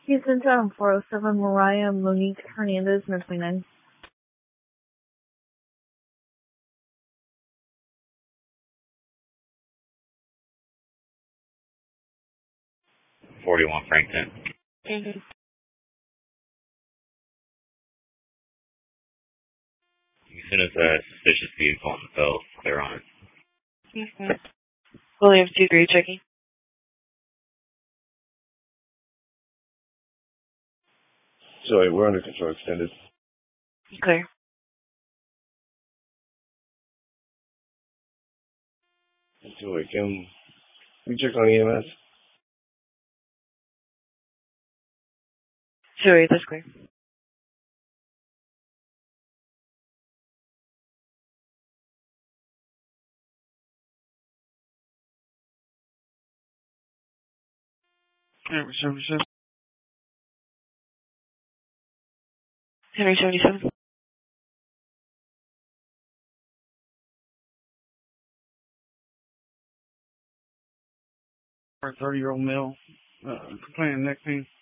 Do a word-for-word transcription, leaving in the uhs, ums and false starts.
Houston Town, four oh seven, Mariah Monique Hernandez, nine twenty-nine. forty-one Frankton. Mm-hmm. You sent us a suspicious vehicle on the bill. Clear on it. Mm-hmm. Williams two three checking. Sorry, we're under control extended. Clear. Joey, can we check on E M S? Joey, that's clear. Henry seventy-seven. Henry seventy-seven. thirty-year-old male, uh, complaining of neck pain.